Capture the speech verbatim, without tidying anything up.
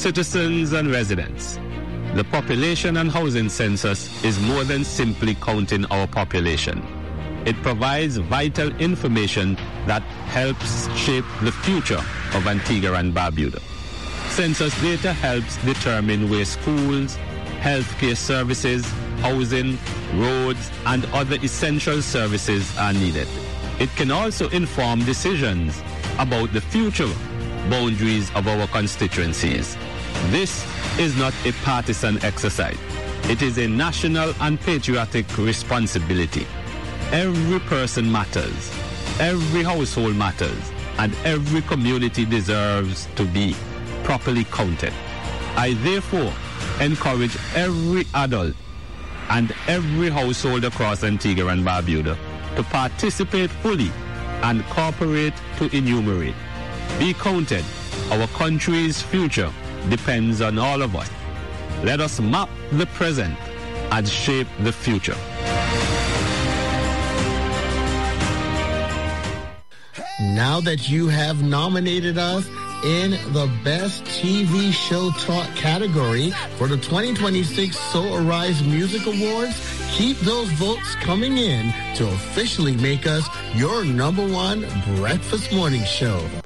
Citizens and residents, the population and housing census is more than simply counting our population. It provides vital information that helps shape the future of Antigua and Barbuda. Census data helps determine where schools, healthcare services, housing, roads, and other essential services are needed. It can also inform decisions about the future boundaries of our constituencies. This is not a partisan exercise. It is a national and patriotic responsibility. Every person matters, every household matters, and every community deserves to be properly counted. I therefore encourage every adult and every household across Antigua and Barbuda to participate fully and cooperate to enumerate. Be counted. Our country's future depends on all of us. Let us map the present and shape the future. Now that you have nominated us in the Best T V Show Talk category for the twenty twenty-six So Arise Music Awards, keep those votes coming in to officially make us your number one breakfast morning show.